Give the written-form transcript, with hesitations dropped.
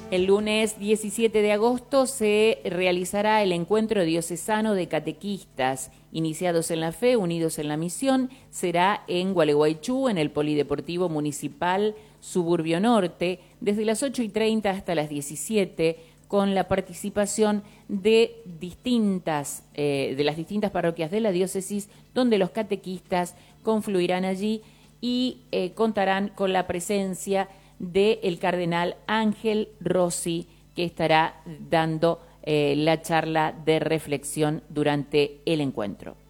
El lunes 17 de agosto se realizará el encuentro diocesano de catequistas, iniciados en la fe, unidos en la misión. Será en Gualeguaychú, en el Polideportivo Municipal Suburbio Norte, desde las 8:30 hasta las 17, con la participación de las distintas parroquias de la diócesis, donde los catequistas confluirán allí y contarán con la presencia del cardenal Ángel Rossi, que estará dando la charla de reflexión durante el encuentro.